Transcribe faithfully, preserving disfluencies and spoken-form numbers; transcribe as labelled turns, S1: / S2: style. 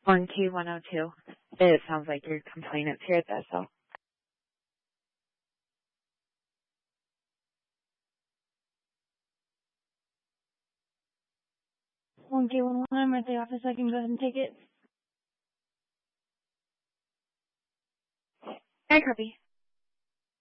S1: one K one oh two. It sounds like your complainant's here at the S L.
S2: one K one oh one, I'm at the office. I can go ahead and take it.
S1: I copy.